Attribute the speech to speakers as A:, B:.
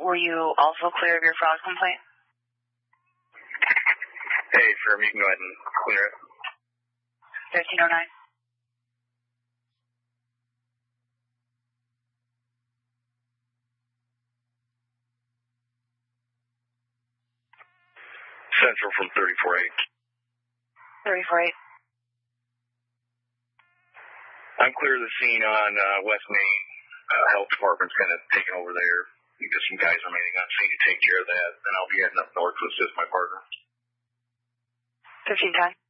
A: Were you also clear of your fraud complaint?
B: Hey, firm, you can go ahead and clear it.
A: 1309.
B: Central from 34-8.
A: 34-8.
B: I'm clear of the scene on West Main. Health Department's kind of taking over there. Because some guys remaining on scene to take care of that. Then I'll be heading up north to assist my partner.
A: 1510.